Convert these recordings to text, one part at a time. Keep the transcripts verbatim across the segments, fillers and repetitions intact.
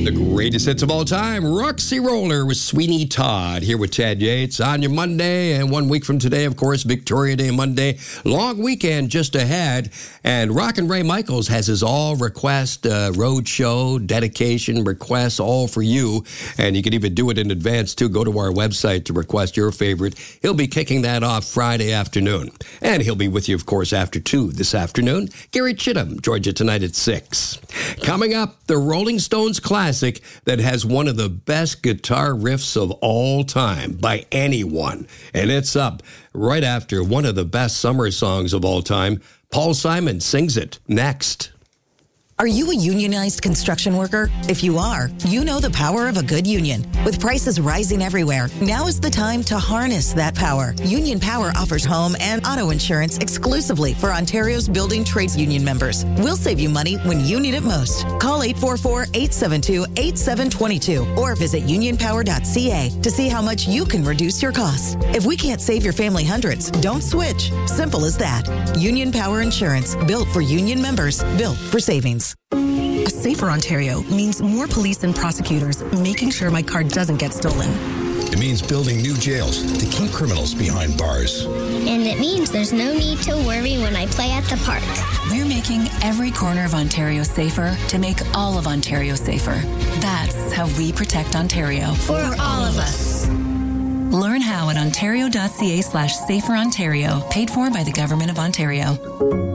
The greatest hits of all time, Roxy Roller with Sweeney Todd, here with Chad Yates on your Monday. And one week from today, of course, Victoria Day Monday. Long weekend just ahead. And Rockin' Ray Michaels has his all request uh, road show, dedication, requests, all for you. And you can even do it in advance, too. Go to our website to request your favorite. He'll be kicking that off Friday afternoon. And he'll be with you, of course, after two this afternoon. Gary Chittum, Georgia Tonight at six. Coming up, the Rolling Stones classic that has one of the best guitar riffs of all time by anyone. And it's up right after one of the best summer songs of all time. Paul Simon sings it next. Are you a unionized construction worker? If you are, you know the power of a good union. With prices rising everywhere, now is the time to harness that power. Union Power offers home and auto insurance exclusively for Ontario's building trades union members. We'll save you money when you need it most. Call eight four four, eight seven two, eight seven two two or visit union power dot c a to see how much you can reduce your costs. If we can't save your family hundreds, don't switch. Simple as that. Union Power Insurance, built for union members, built for savings. A safer Ontario means more police and prosecutors making sure my car doesn't get stolen. It means building new jails to keep criminals behind bars. And it means there's no need to worry when I play at the park. We're making every corner of Ontario safer to make all of Ontario safer. That's how we protect Ontario. For all of us. Learn how at ontario.ca slash safer Ontario. Paid for by the Government of Ontario.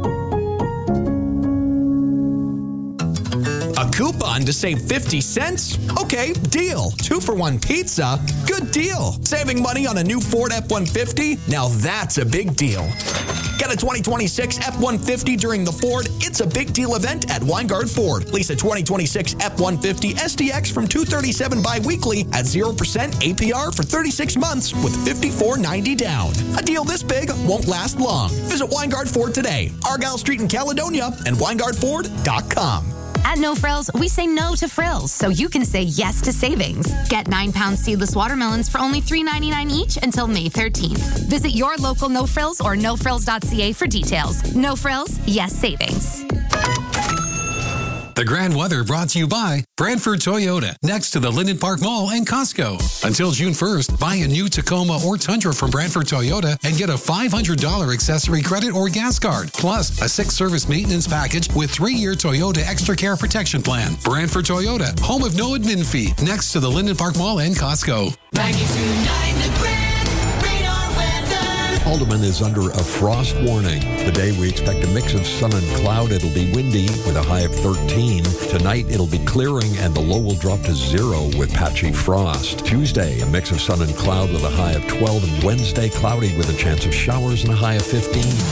A coupon to save fifty cents? Okay, deal. Two for one pizza? Good deal. Saving money on a new Ford F one fifty? Now that's a big deal. Get a twenty twenty-six F one fifty during the Ford It's a Big Deal event at Weingard Ford. Lease a twenty twenty-six F one fifty S D X from two thirty-seven bi-weekly at zero percent A P R for thirty-six months with fifty-four ninety down. A deal this big won't last long. Visit Weingard Ford today. Argyle Street in Caledonia and weingard ford dot com. At No Frills, we say no to frills, so you can say yes to savings. Get nine pound seedless watermelons for only three ninety-nine each until May thirteenth. Visit your local No Frills or no frills dot c a for details. No Frills, yes savings. The grand weather brought to you by Brantford Toyota, next to the Linden Park Mall and Costco. Until June first, buy a new Tacoma or Tundra from Brantford Toyota and get a five hundred dollars accessory credit or gas card, plus a six-service maintenance package with three-year Toyota Extra Care Protection Plan. Brantford Toyota, home of no admin fee, next to the Linden Park Mall and Costco. ninety-two point nine The Grand Radar Weather. Haldeman is under a frost warning. Today we expect a mix of sun and cloud. It'll be windy with a high of thirteen. Tonight it'll be clearing and the low will drop to zero with patchy frost. Tuesday, a mix of sun and cloud with a high of twelve. And Wednesday, cloudy with a chance of showers and a high of fifteen.